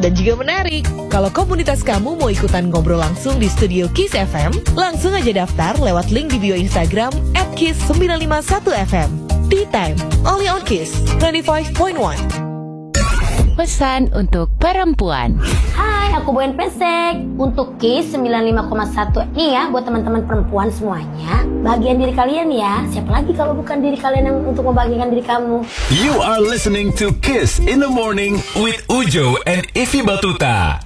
dan juga menarik. Kalau komunitas kamu mau ikutan ngobrol langsung di studio Kiss FM, langsung aja daftar lewat link di bio Instagram @kiss951fm. Tea Time, only on Kiss 95.1. Pesan untuk perempuan. Hai, aku Boen Pesek. Untuk Kiss 95,1 nih ya, buat teman-teman perempuan semuanya. Bahagian diri kalian ya. Siapa lagi kalau bukan diri kalian yang untuk membahagiakan diri kamu. You are listening to Kiss in the Morning with Ujo and Ify Batuta.